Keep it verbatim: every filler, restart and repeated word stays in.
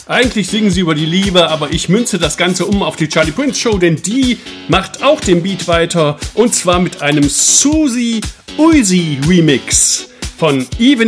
Eigentlich singen sie über die Liebe, aber ich münze das Ganze um auf die Charlie Prince Show, denn die macht auch den Beat weiter und zwar mit einem Susie Uzi Remix von Evening